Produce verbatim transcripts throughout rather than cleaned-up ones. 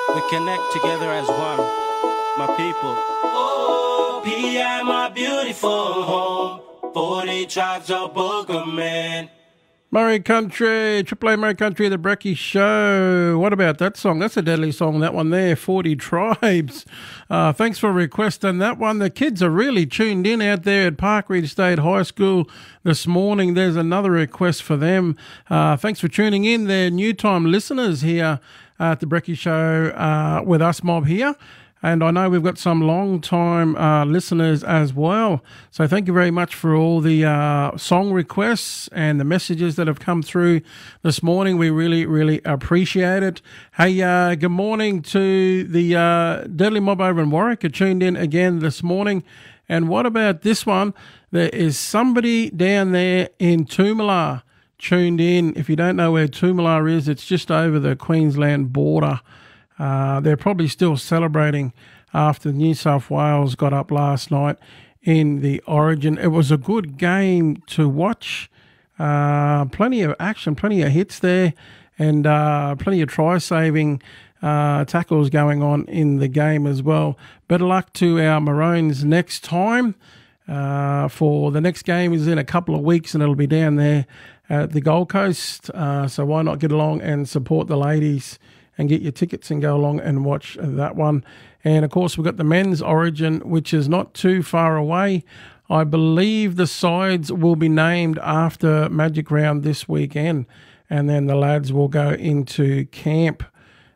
We connect together as one, my people. Oh, P I, my beautiful home. forty tribes of Booger Man. Murray Country, Triple A Murray Country, The Brekkie Show. What about that song? That's a deadly song, that one there, forty Tribes. Uh, thanks for requesting that one. The kids are really tuned in out there at Park Ridge State High School this morning. There's another request for them. Uh, thanks for tuning in. They're new time listeners here at The Brekkie Show uh, with us, Mob, here. And I know we've got some long-time uh, listeners as well. So thank you very much for all the uh, song requests and the messages that have come through this morning. We really, really appreciate it. Hey, uh, good morning to the uh, Deadly Mob over in Warwick who tuned in again this morning. And what about this one? There is somebody down there in Toomelah tuned in. If you don't know where Toomelah is, it's just over the Queensland border. Uh, they're probably still celebrating after New South Wales got up last night in the Origin. It was a good game to watch. Uh, plenty of action, plenty of hits there, and uh, plenty of try-saving uh, tackles going on in the game as well. Better luck to our Maroons next time. Uh, for the next game is in a couple of weeks, and it'll be down there at the Gold Coast. Uh, so why not get along and support the ladies and get your tickets and go along and watch that one. And, of course, we've got the men's Origin, which is not too far away. I believe the sides will be named after Magic Round this weekend, and then the lads will go into camp.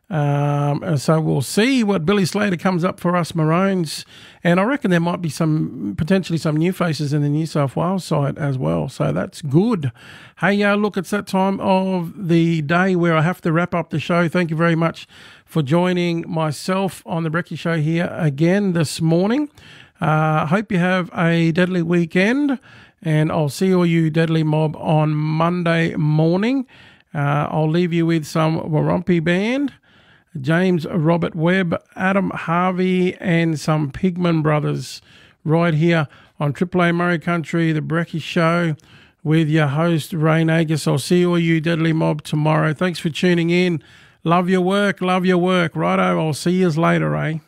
Um, and so we'll see what Billy Slater comes up for us Maroons. And I reckon there might be some, potentially some new faces in the New South Wales side as well. So that's good. Hey, uh, look, it's that time of the day where I have to wrap up the show. Thank you very much for joining myself on the Brekkie Show here again this morning. I uh, hope you have a deadly weekend, and I'll see all you Deadly Mob on Monday morning. Uh, I'll leave you with some Warumpi Band, James Robert Webb, Adam Harvey, and some Pigman Brothers right here on Triple A Murray Country, the Brekkie Show, with your host, Ray Nagus. I'll see all you Deadly Mob tomorrow. Thanks for tuning in. Love your work, love your work. Righto, I'll see you later, eh?